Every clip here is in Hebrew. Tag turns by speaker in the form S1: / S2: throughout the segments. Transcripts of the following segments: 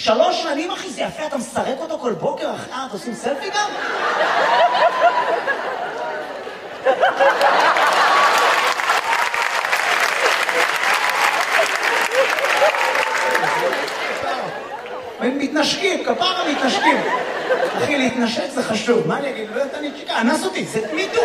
S1: 3 שנים, אחי, זה יפה, אתה מסרק אותו כל בוקר, אחי, אתה עושים סלפי גם? הם מתנשקים, כפרה מתנשקים. אחי, להתנשק זה חשוב. מה אני אגיד? לא יודעת, אני צ'יקה, אנס אותי, זה תמידו.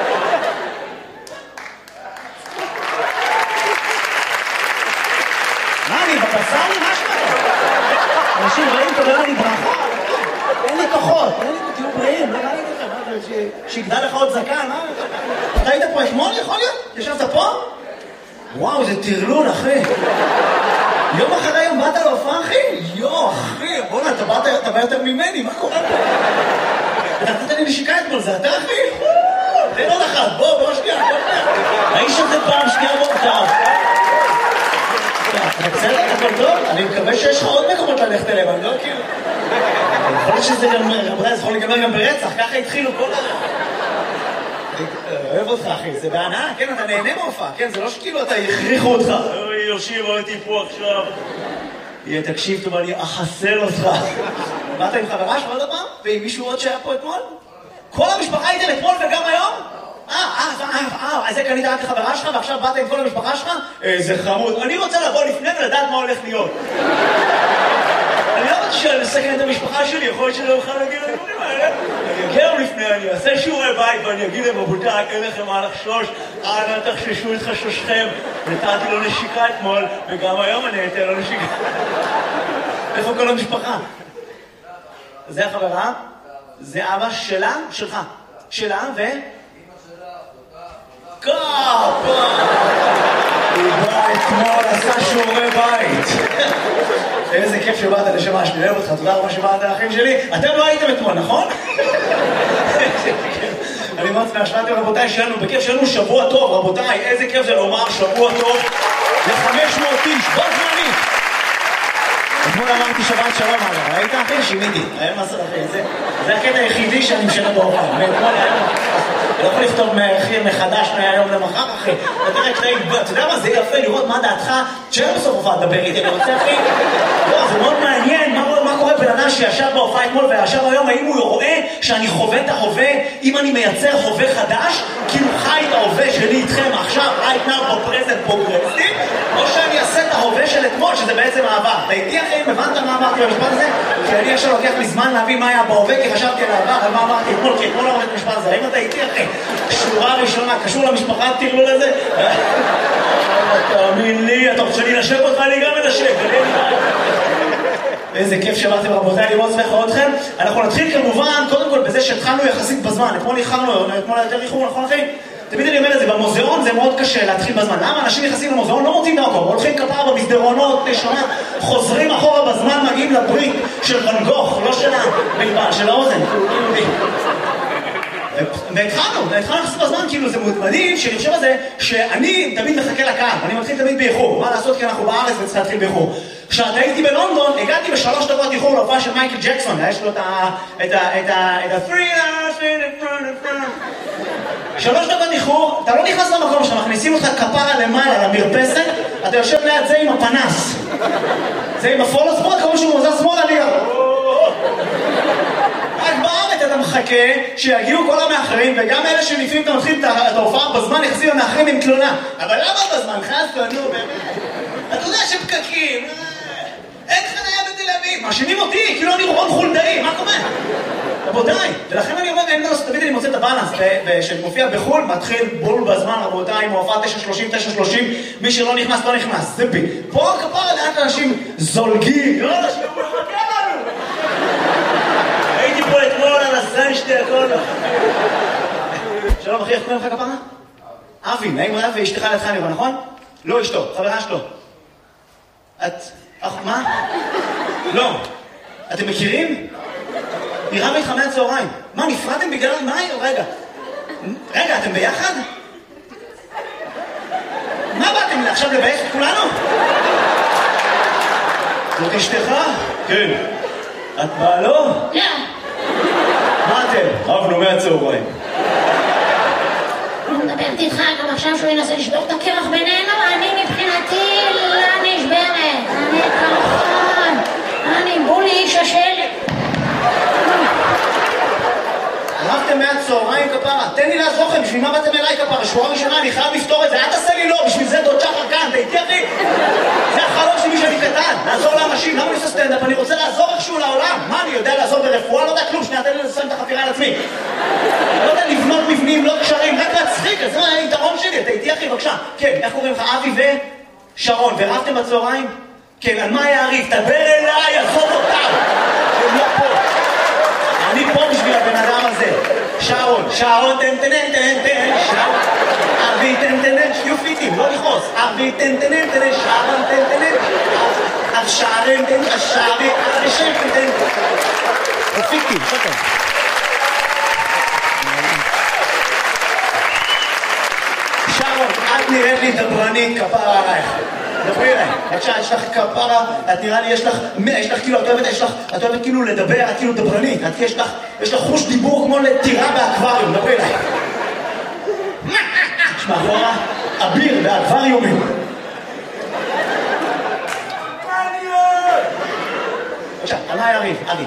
S1: מה, אני בבצר לי? מה שמעת? אנשים רעים תודה לי ברכה. אין לי כוחות, תהיו בריאים, לא ראיתי לכם. שיגדל לך עוד זקן, מה? אתה היית פה אתמול, יכול להיות? ישבת פה? וואו, זה תרלול, אחי. יום אחרי יום באת להופעה, אחי? אחי, בוא'נה, אתה בא יותר ממני, מה קורה פה? אתה נתת לי נשיקה אתמול, זה אתה, אחי? תן עוד אחת, בוא שנייה, האיש הזה פעם שנייה מורכב. אתה בסדר? הכל טוב? אני מקווה שיש לך עוד מקומות ללכת אליהם, אני לא כאילו... יכול להיות שזה גם, רבותיי, זה יכול להיגמר גם ברצח, ככה התחילו כל אוהב אותך, אחי, זה בהנאה, כן, אתה נהנה מהופעה, כן, זה לא שכאילו אתה יכריחו אותך. אוי, יושיב, הייתי פה עכשיו. תקשיב, טוב, אני אחסל אותך. באת עם חברה שלך עוד הפעם? ועם מישהו עוד שהיה פה אתמול? כל המשפחה הייתם אתמול וגם היום? אז זה קנית רק לחברה שלך ועכשיו באת עם כל המשפחה שלך? זה חמוד. אני רוצה לבוא לפני ולדעת מה הולך להיות. אני לא רוצה לסכן את המשפחה שלי, יכול להיות שלא אוכל להגיד לדברים האלה. אני אגיע לפני, אני אעשה שיעורי בית ואני אגיד להם, רבותיי, אין לכם מה לחשוש, אנא תחששו את חשושכם. נתתי לו נשיקה אתמול, וגם היום אני אתן לו נשיקה. איפה כל המשפחה? זה החברה? זה אבא שלה? שלך. שלה ו... קאפה! הוא בא אתמול, עשה שיעורי בית. איזה כיף שבאת לשם השני, אוהב אותך, תודה רבה שבאת האחים שלי. אתם לא הייתם אתמול, נכון? אני מאוד שמח שבאתם, רבותיי, שלנו בכיף, שלנו שבוע טוב, רבותיי, איזה כיף זה לומר שבוע טוב ל-500 איש, בוא זמנית. אתמול אמרתי שבת שלום, אגב, ראית אחי? שימיתי, היה מסר אחי, זה הקטע היחידי שאני משנה בהופעה, ואתמול היה לא יכול לכתוב מחדש מהיום למחר, אחי. אתה יודע מה, זה יפה לראות מה דעתך, שאין בסוף הופעה לדבר איתי, אני רוצה, אחי. לא, זה מאוד מעניין, מה קורה בן אדם שישב בהופעה אתמול וישב היום, האם הוא רואה שאני חווה את ההווה, אם אני מייצר הווה חדש, כאילו חי את ההווה שלי איתכם עכשיו, right now, present progressive, או שאני אעשה את ההווה של אתמול, שזה בעצם העבר. אתה איתי, אחי, הבנת מה אמרתי במשפט הזה? כי אני עכשיו לוקח לי זמן להבין מה היה בהווה, כי חשבתי על העבר, ומה אמרתי אתמול, כי אתמול אמרתי משפט הזה. האם אתה איתי, אחי? שורה ראשונה, קשור למשפחה, תראו לזה? תאמין לי, אתה רוצה שאני נשק אותך, אני גם מנשק. איזה כיף שבאתם רבותיי, אני מאוד שמח לראות אתכם. אנחנו נתחיל כמובן, קודם כל בזה שהתחלנו יחסית בזמן. אתמול יותר איחור, נכון אחי? תמיד אני אומר את זה, במוזיאון זה מאוד קשה להתחיל בזמן. למה אנשים נכנסים למוזיאון לא מוצאים דרכו? הולכים כפרה במסדרונות, נשמה, חוזרים אחורה בזמן, מגיעים לברית של ואן גוך, לא של הבלבן, של האוזן. והתחלנו לחסות בזמן, כאילו זה מאוד מדהים, שאני חושב על זה, שאני תמיד מחכה לקהל, אני מתחיל תמיד באיחור, מה לעשות כי אנחנו בארץ וצריך להתחיל באיחור. כשאתה הייתי בלונדון, הגעתי ב3 דקות איחור להופעה של מייקל ג'קסון, יש לו את ה-3 דקות איחור, אתה לא נכנס למקום שאתה מכניסים אותך כפרה למעלה למרפסת, אתה יושב ליד זה עם הפנס, זה עם הפולו ספורט, כמו שהוא מוזר שמאל עליה. רק בארץ אתה מחכה שיגיעו כל המאחרים, וגם אלה שלפעמים אתה מתחיל את ההופעה בזמן, יחסים המאחרים עם תלונה. אבל למה בזמן? חסנו, נו באמת. אתה יודע שפקקים, אין חניה בתל אביב, מאשימים אותי, כאילו אני רון חולדאי, מה קורה? רבותיי, ולכן אני אומר, אין מנוס, תמיד אני מוצא את הבאלנס, ושמופיע בחול, מתחיל בול בזמן, רבותיי, עם ההופעה 9:30, מי שלא נכנס, לא נכנס, זה בי. פה כפרה לאט אנשים זולגים, לא אנשים, הוא מחכה לנו. הייתי פה אתמול על הזן שתי הכל. שלום אחי, איך קוראים לך כפרה? אבי, נעים רב ואשתך לידך נראה, נכון? לא אשתו, חברה שלו. את... מה? לא. אתם מכירים? נראה איתך מהצהריים. מה, נפרדתם בגלל מה? רגע, אתם ביחד? מה באתם עכשיו לבייך את כולנו? זאת אשתך? כן. את בעלו? לא. מה אתם? אהבנו מהצהריים.
S2: אני מדברת איתך גם עכשיו שהוא ינסה לשבור את הקרח בינינו, אני מבחינתי לא נשברת. אני כמובן. אני בול
S1: בשביל מה באתם אליי כפרה? שבועה ראשונה, אני חייב לפתור את זה, אל תעשה לי לא, בשביל זה דוד שחר כאן, אתה איתי אחי? זה החלום שלי שאני קטן, לעזור לאנשים, למה אני עושה סטנדאפ? אני רוצה לעזור איכשהו לעולם. מה, אני יודע לעזור ברפואה? לא יודע כלום, שנייה, תן לי לסיים את החפירה על עצמי. לא יודע לבנות מבנים, לא קשרים, רק להצחיק, זה היתרון שלי, אתה איתי אחי, בבקשה. כן, איך קוראים לך? אבי ושרון, ורבתם בצהריים? כן, על מה היה הריב? תדבר אליי, עזוב אותם. הם לא פה. אני פה בשביל הבן אדם הזה. שרון, תן, שרון. אבי, תן, יופיטים, לא לכעוס. אבי, תן, שרון, תן. אב שרן, תן, אבי, תן. יופיטים, שטר. שרון, את נראית לי דברנית, כפרה עלייך. דברי אליי, בבקשה, יש לך כפרה, את נראה לי, יש לך כאילו, את אוהבת כאילו לדבר, את כאילו דברנית, יש לך חוש דיבור כמו לטירה באקווריום, דברי אליי. יש מאחורה אביר באקווריומים. בבקשה, על מה היה ריב? אבי.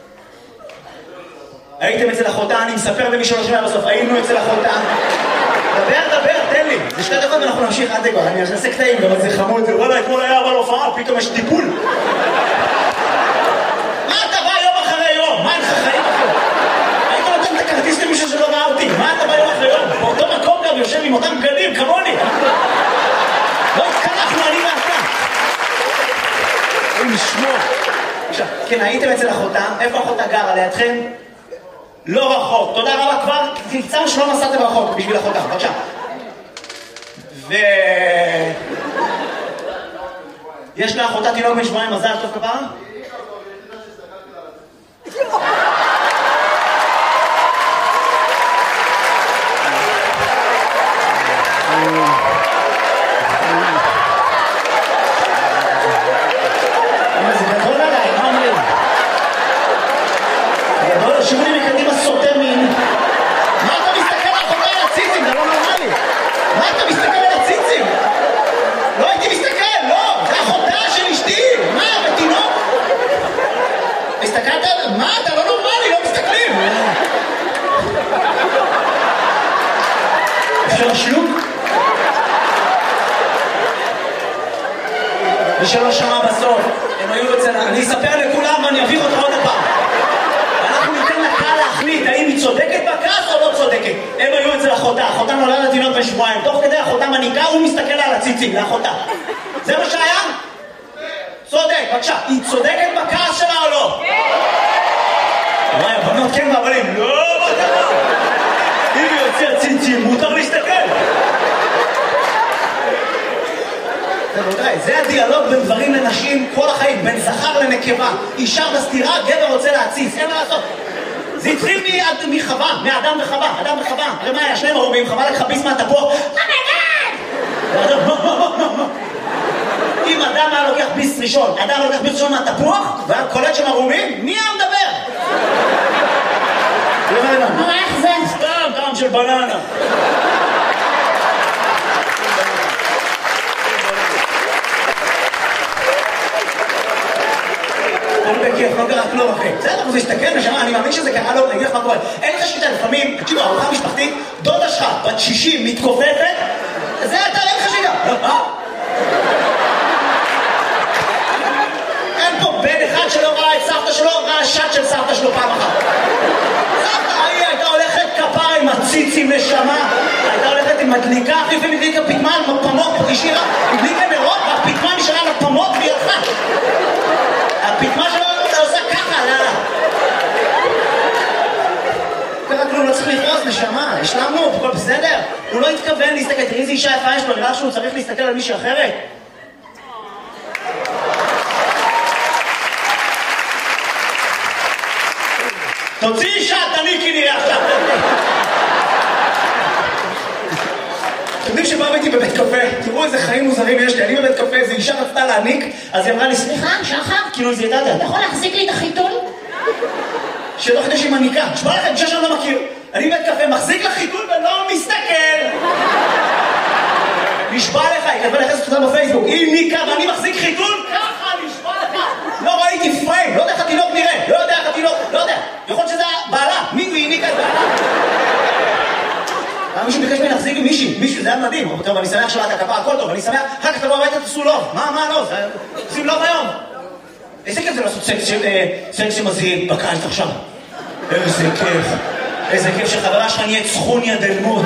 S1: הייתם אצל אחותה, אני מספר למי שלא שומע בסוף, היינו אצל אחותה. דבר, תן לי. זה 2 דקות ואנחנו נמשיך עד דקות. אני אעשה קטעים, גם זה חמוד. וואלה, אתמול היה אבל הופעה, פתאום יש טיפול. מה אתה בא יום אחרי יום? מה אין לך חיים אחרי? היית נותן את הכרטיס למישהו שלא ראה אותי. מה אתה בא יום אחרי יום? באותו מקום גם יושב עם אותם בגדים, כמוני. לא התקלחנו, אני ואתה. אין לשמוע. עכשיו, כן, הייתם אצל אחותה. איפה אחותה גרה? לידכם? לא רחוק, תודה רבה כבר, תמצאנו שלא נסעתם רחוק בשביל אחותה, בבקשה. יש לאחותה תינוק בן 7 מזל טוב כפרה? זה גדול עליי, מה אומרים? גדול, שירו לי מקדימה סוטה מין. מה אתה מסתכל על אחותה על הציצים? זה לא נורמלי. מה אתה מסתכל על הציצים? לא הייתי מסתכל, לא, זה אחותה של אשתי. מה, בתינוק? הסתכלת? מה, אתה לא נורמלי, לא מסתכלים. אפשר שלוק? מי שלא שמע בסוף, הם היו אצל... אני אספר לכולם ואני אביך אותך עוד הפעם. אנחנו ניתן לקהל להחליט האם היא צודקת בכעס או לא צודקת. הם היו אצל אחותה, אחותה נולדה לתינוק בן 7. תוך כדי אחותה מניקה, הוא מסתכל על הציצים, לאחותה. זה מה שהיה? צודק, בבקשה. היא צודקת בכעס שלה או לא? וואי, הבנות כן והבנים, לא, מה קרה? אם היא יוצא ציצים, מותר להסתכל. זה הדיאלוג בין דברים לנשים כל החיים, בין זכר לנקבה. אישה בסתירה, גבר רוצה להציץ, אין מה לעשות. זה התחיל מחווה, מאדם וחווה, אדם וחווה. הרי מה היה? 2 ערומים, חווה לקחה ביס מהתפוח. אם אדם היה לוקח ביס ראשון, אדם לוקח ביס ראשון מהתפוח, והיה קולט שם ערומים, מי היה מדבר?
S2: מה איך זה?
S1: סתם, טעם של בננה. בכיף, לא קרה כלום אחי. בסדר, זה הסתכל נשמה, אני מאמין שזה קרה לו, אני אגיד לך מה קורה. אין לך שליטה, לפעמים, תקשיבו, ארוחה משפחתית, דודה שלך, בת 60, מתכופפת, זה אתה, אין לך שליטה. אין פה בן אחד שלא ראה את סבתא שלו, ראה שט של סבתא שלו פעם אחת. סבתא, היא הייתה הולכת כפרה עם הציצים נשמה, הייתה הולכת עם מדליקה, אחי לפעמים הדליקה פטמה על פמות, השאירה, הדליקה נרות, והפטמה נשארה על הפמות והיא הלכה. הפטמה שלו עושה ככה, לאללה. ככה כלום, לא צריך לכעוס, נשמה, השלמנו, הכל בסדר. הוא לא התכוון להסתכל, תראי איזה אישה יפה יש לו, נראה שהוא צריך להסתכל על מישהו אחרת. תוציא אישה, תניקי נראה עכשיו. אתם יודעים שבאו איתי בבית קפה, תראו איזה חיים מוזרים יש לי, אני בבית קפה, איזו אישה רצתה להניק, אז היא אמרה לי, סליחה, שחר, כאילו זה ידעת, אתה
S2: יכול להחזיק לי את החיתול?
S1: שתוך כדי שהיא מניקה, תשמע לכם, אישה שאני לא מכיר, אני בבית קפה, מחזיק לך חיתול ולא מסתכל. נשבע לך, היא כתבה לחסת אותה בפייסבוק, היא ניקה ואני מחזיק חיתול, ככה, נשבע לך. לא ראיתי פריים, לא יודע איך התינוק נראה, לא יודע איך התינוק, לא יודע, יכול להיות שזה בעלה, מי היא ניקה את בעלה? מישהו ביקש ממני להחזיק עם מישהו, זה היה מדהים. טוב, אני שמח שלאת הכפה, הכל טוב, אני שמח, אחר כך תבוא הביתה תעשו לוב. מה לוב? עושים לוב היום. איזה כיף זה לעשות סקס שמזיעים בקיץ עכשיו. איזה כיף שחברה שלך נהיית סכוניה דלמות.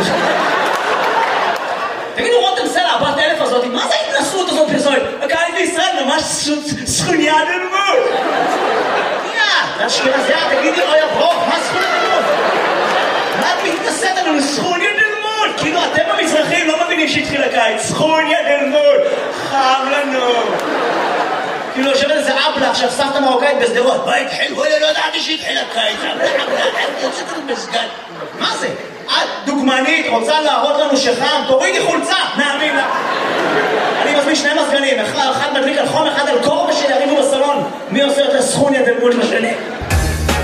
S1: תגידו, רותם סלע, הבת אלף הזאת, מה זה ההתנסות הזאת פרסומת? הקיץ בישראל ממש סכוניה דלמות. זה אשכנזיה, תגידי, אוי הברוק, מה סכוניה דלמות? מה את מתנסית עלינו? סכוניה דלמות! כאילו אתם המזרחים לא מבינים שהתחיל הקיץ. סכוניה דלמות! חם לנו! כאילו יושבת איזה אבלה עכשיו סבתא מרוקאית בסדרות. מה התחיל? וואלה לא ידעתי שהתחיל הקיץ. יוצאת לנו מסגד. מה זה? את דוגמנית, רוצה להראות לנו שחם, תורידי חולצה, נאמין לה. אני מזמין שני מזגנים, אחד מדליק על חום, אחד על קור, ושיריבו בסלון. מי עושה יותר סכוניה דלמות לשני?